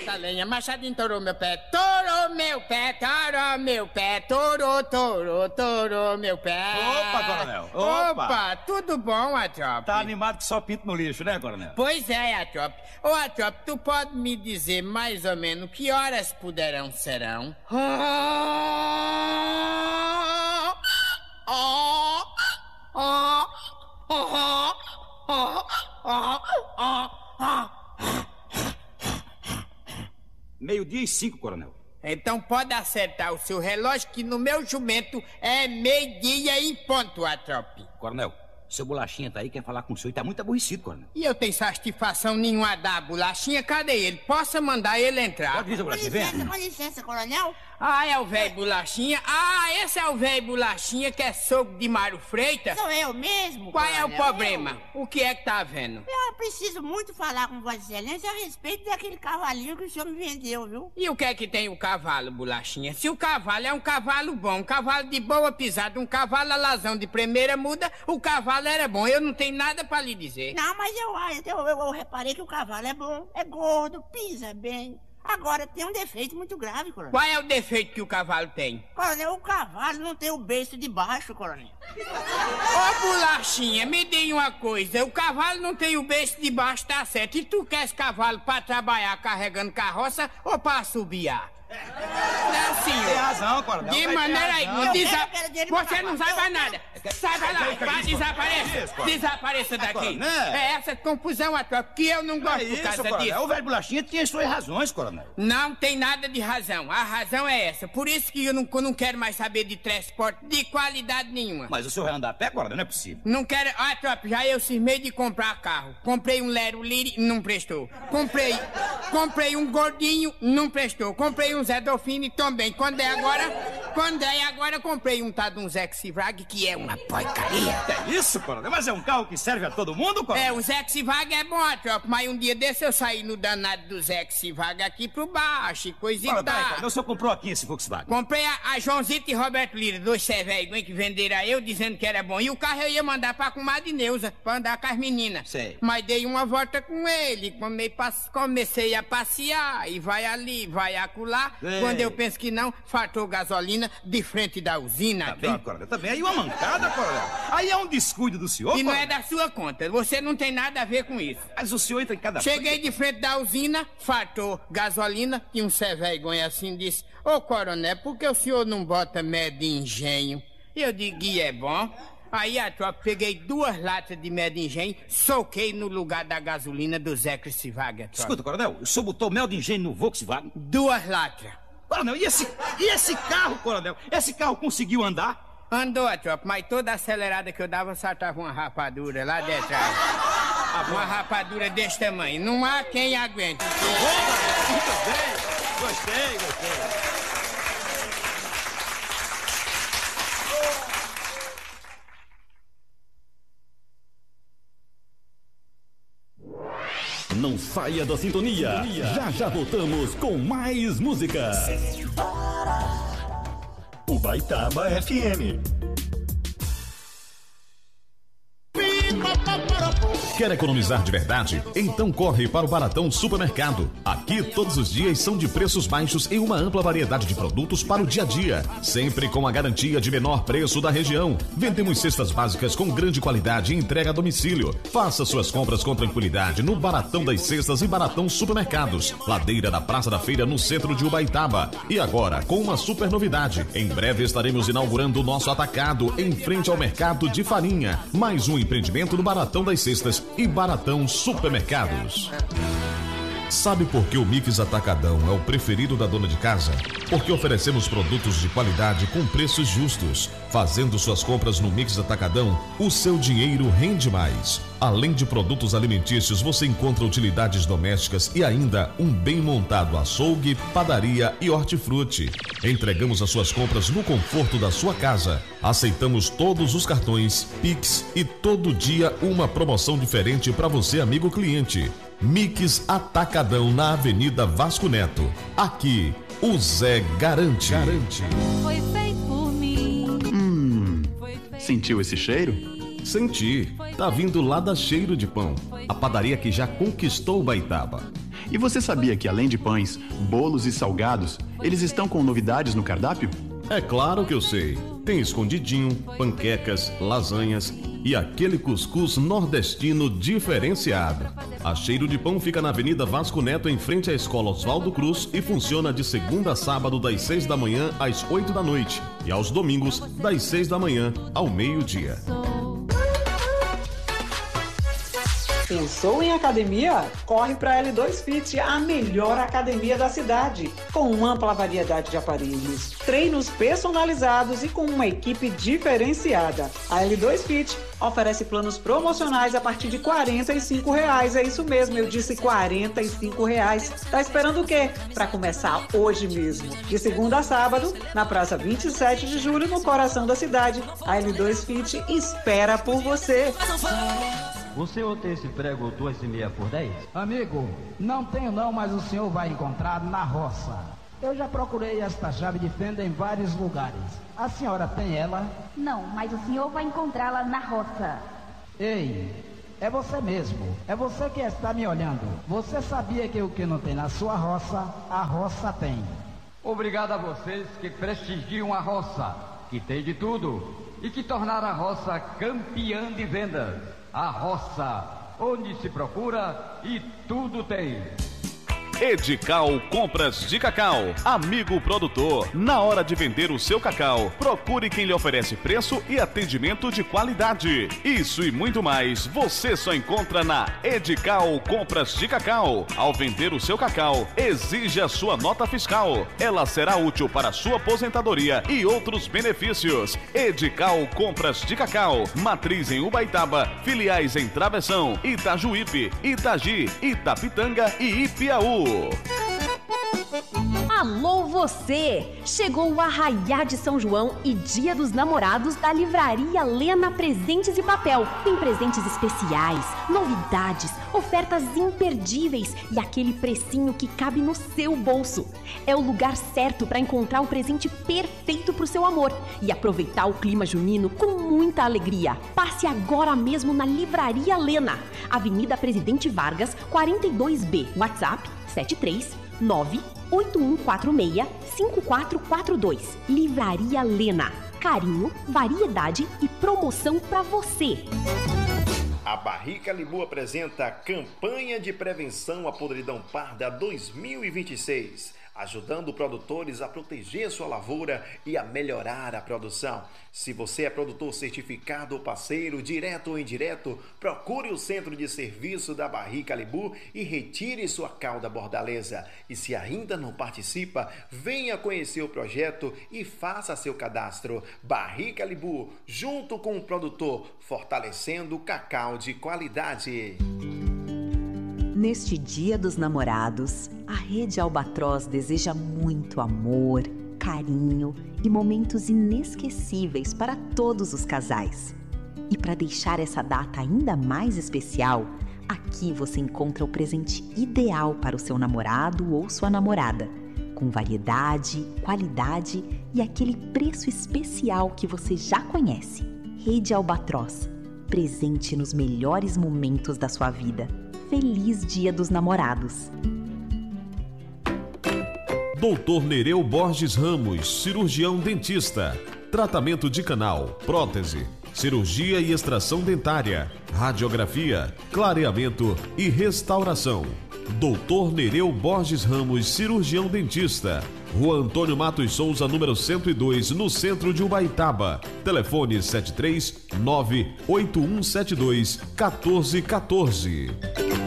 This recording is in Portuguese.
essa lenha. Machadinho torou meu pé, torou meu pé, torou meu pé, torou meu pé. Opa, coronel. Opa, tudo bom, Atrop? Tá animado que só pinto no lixo, né, coronel? Pois é, Atrop. Ô, Atrop, tu pode me dizer mais ou menos que horas serão? Meio-dia e 5, coronel. Então pode acertar o seu relógio que no meu jumento é meio-dia em ponto, Atrop. Coronel, seu bolachinha tá aí, quer falar com o senhor e tá muito aborrecido, coronel. E eu tenho satisfação nenhuma a dar, bolachinha, cadê ele? Possa mandar ele entrar. Pode vir, seu bolachinha, vem. Com licença, coronel. Ah, é o velho bolachinha? Ah, esse é o velho bolachinha que é sogro de Mário Freitas? Sou eu mesmo, Qual é o coronel, problema? O que é que tá vendo? Eu preciso muito falar com Vossa Excelência a respeito daquele cavalinho que o senhor me vendeu, viu? E o que é que tem o cavalo, bolachinha? Se o cavalo é um cavalo bom, um cavalo de boa pisada, um cavalo alazão de primeira muda, o cavalo era bom. Eu não tenho nada pra lhe dizer. Não, mas eu reparei que o cavalo é bom, é gordo, pisa bem. Agora tem um defeito muito grave, coronel. Qual é o defeito que o cavalo tem? Coronel, o cavalo não tem o beiço de baixo, coronel. Ô, bolachinha, me diga uma coisa. O cavalo não tem o beiço de baixo, tá certo. E tu queres cavalo pra trabalhar carregando carroça ou pra assobiar? Não, senhor. Tem razão, coronel. De maneira alguma. Você não sai pra nada. Sai pra lá, vai, desapareça. Desapareça daqui. É essa confusão, Atrop, que eu não gosto por causa disso. O velho bolachinha tinha suas razões, coronel. Não tem nada de razão. A razão é essa. Por isso que eu não quero mais saber de transporte de qualidade nenhuma. Mas o senhor vai andar a pé, coronel? Não é possível. Não quero... Ah, Trop, já eu cismei de comprar carro. Comprei um Lero Liri, não prestou. Comprei um Gordinho, não prestou. Comprei um Zé Dolfini também. Quando é agora, comprei um tal de um Zexivag, que é uma porcaria. É isso, coronel? Mas é um carro que serve a todo mundo, coronel? É, o Zexivag é bom, Trop, mas um dia desse eu saí no danado do Zexivag aqui pro baixo e coisa e tal. O senhor comprou aqui esse Volkswagen? Comprei a Joãozito e Roberto Lira, dois cévelhos que venderam a eu, dizendo que era bom. E o carro eu ia mandar pra comadre Neuza, pra andar com as meninas. Sei. Mas dei uma volta com ele, comecei a passear, e vai ali, vai acolá. Sei. Quando eu penso que não, faltou gasolina de frente da usina. Tá bem, coronel, tá bem. Aí uma mancada, coronel. Aí é um descuido do senhor, E não é coronel. da sua conta, você não tem nada a ver com isso. Mas o senhor entra em cada... Cheguei de frente da usina, faltou gasolina, e um cévergonha assim disse: ô coronel, por que o senhor não bota médio de engenho? E eu digo: e é bom. Aí a tropa, peguei 2 latas de médio de engenho, soquei no lugar da gasolina do Zé Criscivaga. Escuta, coronel, o senhor botou mel de engenho no Volkswagen? 2 latas. Coronel, e esse carro, coronel? Esse carro conseguiu andar? Andou a tropa, mas toda acelerada que eu dava, saltava uma rapadura lá detrás. Uma rapadura desse tamanho. Não há quem aguente. Muito bem. Gostei. Não saia da sintonia. Já voltamos com mais música. Ubaitaba FM. Quer economizar de verdade? Então corre para o Baratão Supermercado. Aqui todos os dias são de preços baixos e uma ampla variedade de produtos para o dia a dia, sempre com a garantia de menor preço da região. Vendemos cestas básicas com grande qualidade e entrega a domicílio. Faça suas compras com tranquilidade no Baratão das Cestas e Baratão Supermercados, ladeira da Praça da Feira, no centro de Ubaitaba. E agora com uma super novidade: em breve estaremos inaugurando o nosso atacado em frente ao mercado de farinha. Mais um empreendimento no Baratão das Cestas e Baratão Supermercados. Sabe por que o Mix Atacadão é o preferido da dona de casa? Porque oferecemos produtos de qualidade com preços justos. Fazendo suas compras no Mix Atacadão, o seu dinheiro rende mais. Além de produtos alimentícios, você encontra utilidades domésticas e ainda um bem montado açougue, padaria e hortifruti. Entregamos as suas compras no conforto da sua casa. Aceitamos todos os cartões, Pix e todo dia uma promoção diferente para você, amigo cliente. Mix Atacadão na Avenida Vasco Neto. Aqui, o Zé garante. Foi feito por mim. Sentiu esse cheiro? Senti. Tá vindo lá da Cheiro de Pão, a padaria que já conquistou Ubaitaba. E você sabia que além de pães, bolos e salgados, eles estão com novidades no cardápio? É claro que eu sei. Tem escondidinho, panquecas, lasanhas e aquele cuscuz nordestino diferenciado. A Cheiro de Pão fica na Avenida Vasco Neto, em frente à Escola Oswaldo Cruz, e funciona de segunda a sábado das 6 da manhã às 8 da noite e aos domingos das 6 da manhã ao meio-dia. Pensou em academia? Corre para a L2 Fit, a melhor academia da cidade. Com uma ampla variedade de aparelhos, treinos personalizados e com uma equipe diferenciada. A L2 Fit oferece planos promocionais a partir de R$ 45. É isso mesmo, eu disse R$ 45. Tá esperando o quê? Para começar hoje mesmo. De segunda a sábado, na Praça 27 de Julho, no coração da cidade. A L2 Fit espera por você. O senhor tem esse prego 2,5 por 10? Amigo, não tenho não, mas o senhor vai encontrar na roça. Eu já procurei esta chave de fenda em vários lugares. A senhora tem ela? Não, mas o senhor vai encontrá-la na roça. Ei, é você mesmo. É você que está me olhando. Você sabia que o que não tem na sua roça, a roça tem. Obrigado a vocês que prestigiam a roça, que tem de tudo e que tornaram a roça campeã de vendas. A roça, onde se procura e tudo tem. Edical Compras de Cacau. Amigo produtor, na hora de vender o seu cacau, procure quem lhe oferece preço e atendimento de qualidade. Isso e muito mais você só encontra na Edical Compras de Cacau. Ao vender o seu cacau, exija a sua nota fiscal. Ela será útil para a sua aposentadoria e outros benefícios. Edical Compras de Cacau. Matriz em Ubaitaba, filiais em Travessão, Itajuípe, Itagi, Itapitanga e Ipiaú. Alô você! Chegou o Arraiá de São João e Dia dos Namorados da Livraria Lena Presentes e Papel. Tem presentes especiais, novidades, ofertas imperdíveis e aquele precinho que cabe no seu bolso. É o lugar certo para encontrar o presente perfeito para o seu amor e aproveitar o clima junino com muita alegria. Passe agora mesmo na Livraria Lena, Avenida Presidente Vargas, 42B, WhatsApp 739-8146-5442. Livraria Lena. Carinho, variedade e promoção para você. A Barrica Libu apresenta a Campanha de Prevenção à Podridão Parda 2026, ajudando produtores a proteger sua lavoura e a melhorar a produção. Se você é produtor certificado ou parceiro, direto ou indireto, procure o centro de serviço da Barrica Libu e retire sua cauda bordaleza. E se ainda não participa, venha conhecer o projeto e faça seu cadastro. Barrica Libu, junto com o produtor, fortalecendo o cacau de qualidade. Neste Dia dos Namorados, a Rede Albatroz deseja muito amor, carinho e momentos inesquecíveis para todos os casais. E para deixar essa data ainda mais especial, aqui você encontra o presente ideal para o seu namorado ou sua namorada, com variedade, qualidade e aquele preço especial que você já conhece. Rede Albatroz, presente nos melhores momentos da sua vida. Feliz Dia dos Namorados. Dr. Nereu Borges Ramos, cirurgião dentista. Tratamento de canal, prótese, cirurgia e extração dentária, radiografia, clareamento e restauração. Dr. Nereu Borges Ramos, cirurgião dentista. Rua Antônio Matos Souza, número 102, no centro de Ubaitaba. Telefone 739-8172-1414.